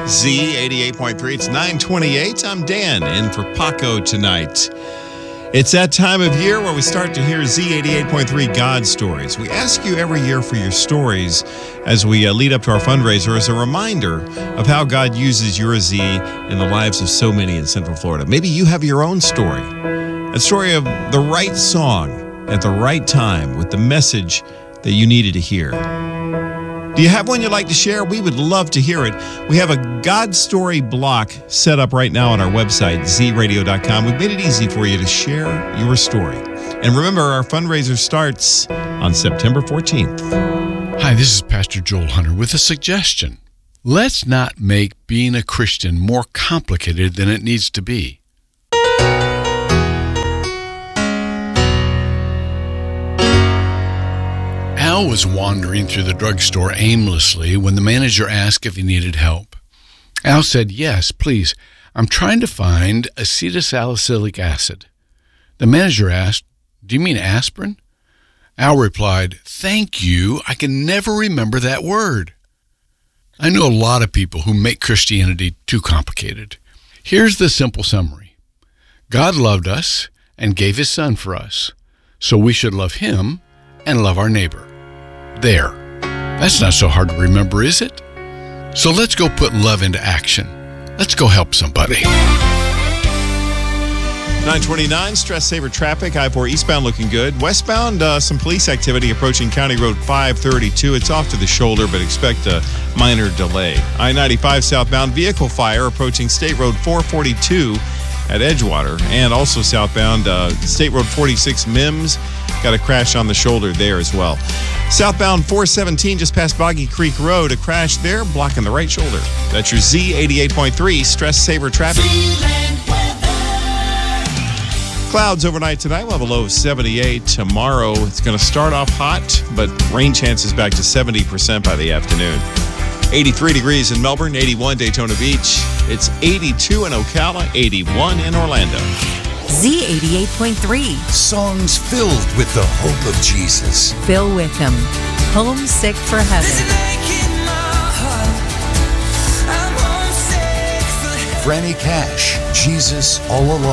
Z88.3. It's 9:28. I'm Dan, in for Paco tonight. It's that time of year where we start to hear Z88.3 God Stories. We ask you every year for your stories as we lead up to our fundraiser as a reminder of how God uses your Z in the lives of so many in Central Florida. Maybe you have your own story, a story of the right song at the right time with the message that you needed to hear. Do you have one you'd like to share? We would love to hear it. We have a God Story block set up right now on our website, zradio.com. We've made it easy for you to share your story. And remember, our fundraiser starts on September 14th. Hi, this is Pastor Joel Hunter with a suggestion. Let's not make being a Christian more complicated than it needs to be. Al was wandering through the drugstore aimlessly when the manager asked if he needed help. Al said, "Yes, please. I'm trying to find acetylsalicylic acid." The manager asked, "Do you mean aspirin?" Al replied, "Thank you. I can never remember that word." I know a lot of people who make Christianity too complicated. Here's the simple summary. God loved us and gave his son for us, so we should love him and love our neighbor. There. That's not so hard to remember, is it? So let's go put love into action. Let's go help somebody. 929, stress saver traffic. I-4 eastbound looking good. Westbound, some police activity approaching County Road 532. It's off to the shoulder, but expect a minor delay. I-95 southbound, vehicle fire approaching State Road 442 at Edgewater. And also southbound, State Road 46 Mims. Got a crash on the shoulder there as well. Southbound 417 just past Boggy Creek Road. A crash there blocking the right shoulder. That's your Z88.3 stress saver traffic. Clouds overnight tonight. We'll have a low of 78. Tomorrow it's going to start off hot, but rain chances back to 70% by the afternoon. 83 degrees in Melbourne, 81 Daytona Beach. It's 82 in Ocala, 81 in Orlando. Z88.3. Songs filled with the hope of Jesus. Fill with him. Homesick for heaven. Franny Cash, Jesus All Along.